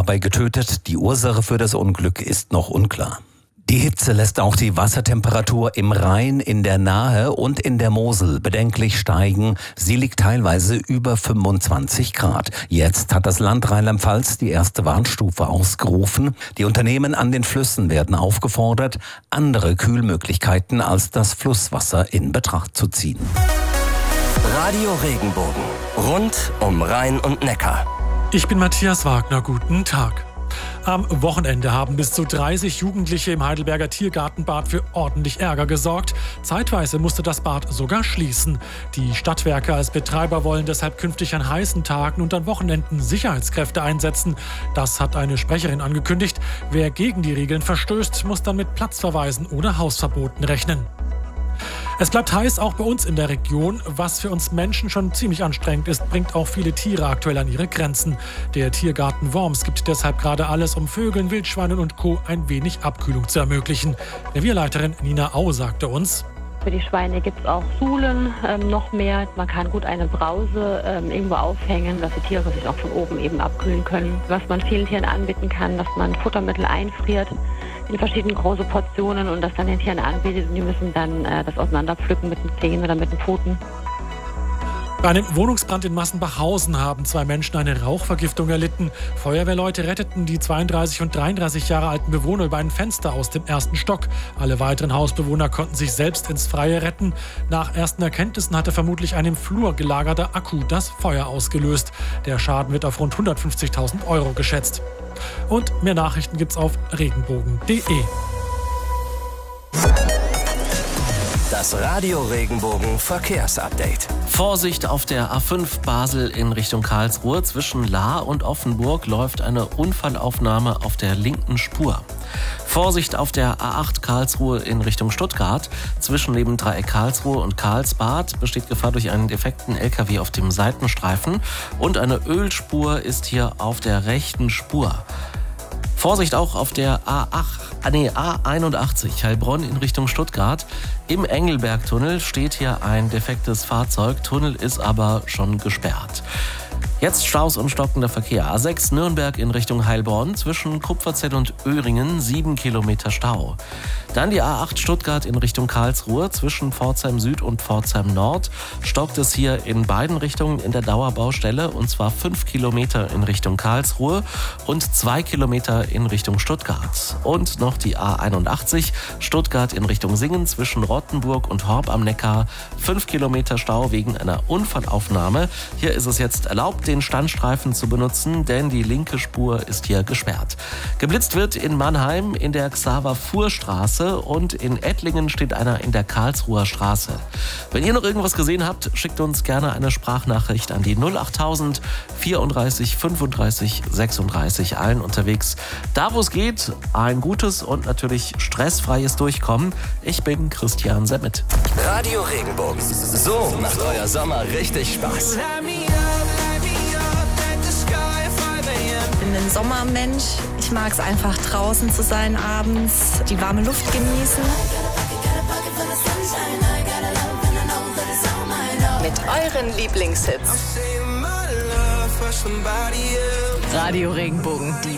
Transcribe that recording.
dabei getötet. Die Ursache für das Unglück ist noch unklar. Die Hitze lässt auch die Wassertemperatur im Rhein, in der Nahe und in der Mosel bedenklich steigen. Sie liegt teilweise über 25 Grad. Jetzt hat das Land Rheinland-Pfalz die erste Warnstufe ausgerufen. Die Unternehmen an den Flüssen werden aufgefordert, andere Kühlmöglichkeiten als das Flusswasser in Betracht zu ziehen. Radio Regenbogen. Rund um Rhein und Neckar. Ich bin Matthias Wagner. Guten Tag. Am Wochenende haben bis zu 30 Jugendliche im Heidelberger Tiergartenbad für ordentlich Ärger gesorgt. Zeitweise musste das Bad sogar schließen. Die Stadtwerke als Betreiber wollen deshalb künftig an heißen Tagen und an Wochenenden Sicherheitskräfte einsetzen. Das hat eine Sprecherin angekündigt. Wer gegen die Regeln verstößt, muss dann mit Platzverweisen oder Hausverboten rechnen. Es bleibt heiß, auch bei uns in der Region. Was für uns Menschen schon ziemlich anstrengend ist, bringt auch viele Tiere aktuell an ihre Grenzen. Der Tiergarten Worms gibt deshalb gerade alles, um Vögeln, Wildschweinen und Co. ein wenig Abkühlung zu ermöglichen. Revierleiterin Nina Au sagte uns: Für die Schweine gibt es auch Suhlen, noch mehr. Man kann gut eine Brause irgendwo aufhängen, dass die Tiere sich auch von oben eben abkühlen können. Was man vielen Tieren anbieten kann, dass man Futtermittel einfriert in verschiedene große Portionen und das dann den Tieren anbietet. Und die müssen dann das auseinanderpflücken mit den Zehen oder mit den Pfoten. Bei einem Wohnungsbrand in Massenbachhausen haben 2 Menschen eine Rauchvergiftung erlitten. Feuerwehrleute retteten die 32 und 33 Jahre alten Bewohner über ein Fenster aus dem 1. Stock. Alle weiteren Hausbewohner konnten sich selbst ins Freie retten. Nach ersten Erkenntnissen hatte vermutlich ein im Flur gelagerter Akku das Feuer ausgelöst. Der Schaden wird auf rund 150.000 € geschätzt. Und mehr Nachrichten gibt's auf regenbogen.de. Das Radio Regenbogen Verkehrsupdate. Vorsicht auf der A5 Basel in Richtung Karlsruhe. Zwischen Lahr und Offenburg läuft eine Unfallaufnahme auf der linken Spur. Vorsicht auf der A8 Karlsruhe in Richtung Stuttgart. Zwischen Nebendreieck Karlsruhe und Karlsbad besteht Gefahr durch einen defekten LKW auf dem Seitenstreifen. Und eine Ölspur ist hier auf der rechten Spur. Vorsicht auch auf der A81 Heilbronn in Richtung Stuttgart. Im Engelbergtunnel steht hier ein defektes Fahrzeug. Tunnel ist aber schon gesperrt. Jetzt Staus und stockender Verkehr. A6 Nürnberg in Richtung Heilbronn. Zwischen Kupferzell und Öhringen 7 Kilometer Stau. Dann die A8 Stuttgart in Richtung Karlsruhe. Zwischen Pforzheim Süd und Pforzheim Nord stockt es hier in beiden Richtungen in der Dauerbaustelle. Und zwar 5 Kilometer in Richtung Karlsruhe und 2 Kilometer in Richtung Stuttgart. Und noch die A81 Stuttgart in Richtung Singen. Zwischen Rottenburg und Horb am Neckar 5 Kilometer Stau wegen einer Unfallaufnahme. Hier ist es jetzt erlaubt, den Standstreifen zu benutzen, denn die linke Spur ist hier gesperrt. Geblitzt wird in Mannheim in der Xaver-Fuhr-Straße und in Ettlingen steht einer in der Karlsruher Straße. Wenn ihr noch irgendwas gesehen habt, schickt uns gerne eine Sprachnachricht an die 08000 34 35 36. Allen unterwegs. Da, wo es geht, ein gutes und natürlich stressfreies Durchkommen. Ich bin Christian Semmet. Radio Regenbogen. So macht euer Sommer richtig Spaß. Ich bin ein Sommermensch. Ich mag es einfach draußen zu sein abends, die warme Luft genießen. Mit euren Lieblingshits. Radio Regenbogen, die